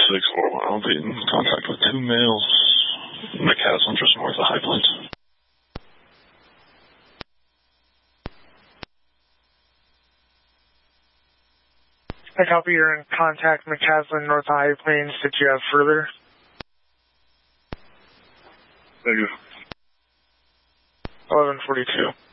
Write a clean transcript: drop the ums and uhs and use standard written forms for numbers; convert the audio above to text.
641. I'll be in contact with 2 males. McCaslin, just north of High Plains. I copy, you're in contact McCaslin, north of High Plains. Did you have further? Negative. 1142.